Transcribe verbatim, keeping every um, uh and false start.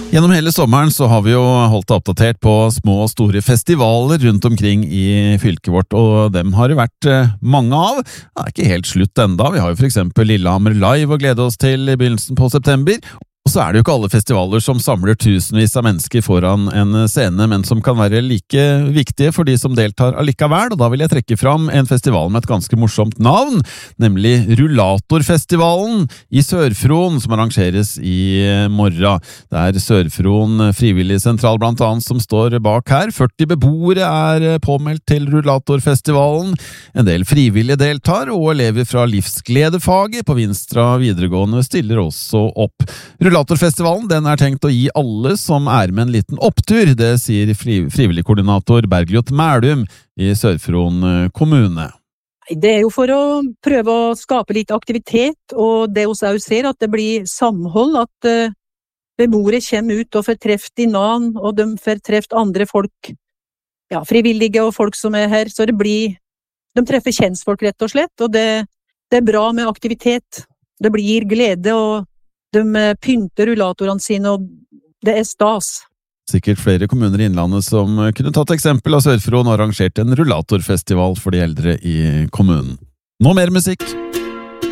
Gjennom hele sommeren så har vi jo holdt deg oppdatert på små og store festivaler rundt omkring i fylket vårt, og dem har det vært mange av. Det er ikke helt slutt enda. Vi har jo for eksempel Lillehammer Live å glede oss til i begynnelsen på september. Og så er det jo ikke alle festivaler som samler tusenvis av mennesker foran en scene, men som kan være like viktige for de som deltar allikevel, og da vil jeg trekke fram en festival med et ganske morsomt navn, nemlig Rullatorfestivalen i Sør-Fron, som arrangeres i morgen. Det er Sør-Fron frivillig sentral blant annet som står bak her. førti beboere er påmeldt til Rullatorfestivalen. En del frivillige deltar, og elever fra livsgledefaget på Vinstra videregående stiller også opp. Rullatorfestivalen den er tenkt å gi alle som er med en liten opptur, det sier frivillig koordinator Bergljot Mælum i Sør-Fron kommune. Det er jo for å prøve å skape litt aktivitet, og det også ser at det blir samhold, at uh, beboere kommer ut og får treft de nan, og de får treft andre folk, ja, frivillige og folk som er her, så det blir, de treffer kjensfolk rett og slett, og det, det er bra med aktivitet. Det blir glede, og de pynter rullatorene sine, og det er stas. Sikkert flere kommuner i Innlandet som kunne tatt eksempel av Sør-Fron og arrangert en rullatorfestival for de eldre i kommunen. Nå mer musikk!